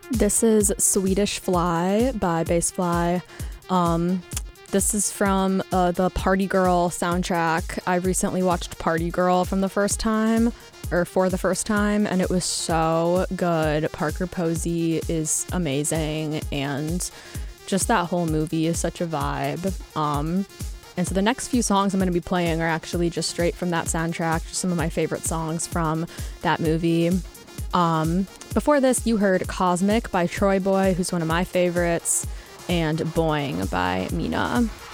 This is Swedish Fly by Bassfly. This is from the Party Girl soundtrack. I recently watched Party Girl for the first time, and it was so good. Parker Posey is amazing, and just that whole movie is such a vibe. And so the next few songs I'm going to be playing are actually just straight from that soundtrack, just some of my favorite songs from that movie. Before this, you heard Cosmic by Troy Boy, who's one of my favorites, and Boing by Mina.